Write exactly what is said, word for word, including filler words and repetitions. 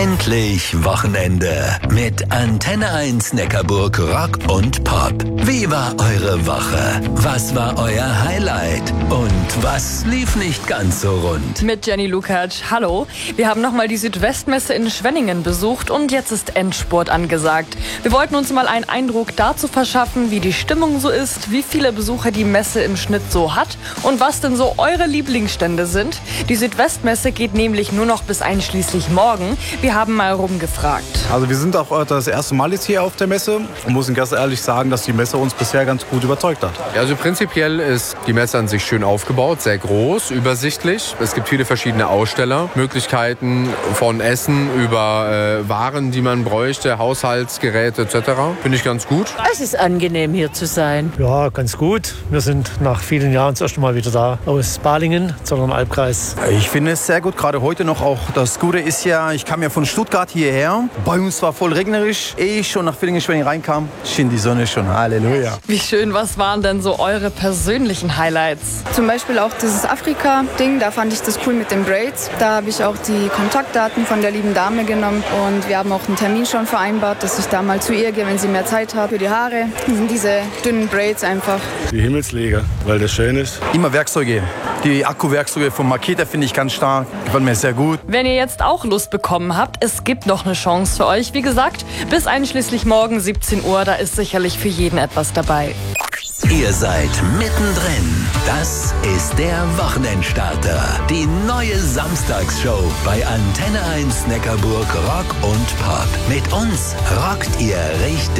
Endlich Wochenende mit Antenne eins Neckarburg Rock und Pop. Wie war eure Woche? Was war euer Highlight? Und was lief nicht ganz so rund? Mit Jenny Lukacs. Hallo. Wir haben nochmal die Südwestmesse in Schwenningen besucht und jetzt ist Endspurt angesagt. Wir wollten uns mal einen Eindruck dazu verschaffen, wie die Stimmung so ist, wie viele Besucher die Messe im Schnitt so hat und was denn so eure Lieblingsstände sind. Die Südwestmesse geht nämlich nur noch bis einschließlich morgen. Wir haben mal rumgefragt. Also wir sind auch das erste Mal jetzt hier auf der Messe und müssen ganz ehrlich sagen, dass die Messe uns bisher ganz gut überzeugt hat. Also prinzipiell ist die Messe an sich schön aufgebaut, sehr groß, übersichtlich. Es gibt viele verschiedene Aussteller, Möglichkeiten von Essen über äh, Waren, die man bräuchte, Haushaltsgeräte et cetera. Finde ich ganz gut. Es ist angenehm, hier zu sein. Ja, ganz gut. Wir sind nach vielen Jahren das erste Mal wieder da aus Balingen, sondern Albkreis. Ich finde es sehr gut, gerade heute noch. Auch das Gute ist ja, ich kam ja von Stuttgart hierher. Bei uns war voll regnerisch. Ehe ich schon nach Villingen-Schwenningen reinkam, schien die Sonne schon. Halleluja. Wie schön, was waren denn so eure persönlichen Highlights? Zum Beispiel auch dieses Afrika-Ding, da fand ich das cool mit den Braids. Da habe ich auch die Kontaktdaten von der lieben Dame genommen und wir haben auch einen Termin schon vereinbart, dass ich da mal zu ihr gehe, wenn sie mehr Zeit hat für die Haare. Das sind diese dünnen Braids einfach. Die Himmelsleger, weil das schön ist. Immer Werkzeuge. Die Akkuwerkzeuge von Makita finde ich ganz stark. Gefällt mir sehr gut. Wenn ihr jetzt auch Lust bekommen habt, es gibt noch eine Chance für euch. Wie gesagt, bis einschließlich morgen siebzehn Uhr, da ist sicherlich für jeden etwas dabei. Ihr seid mittendrin. Das ist der Wochenendstarter. Die neue Samstagsshow bei Antenne eins Neckarburg Rock und Pop. Mit uns rockt ihr richtig.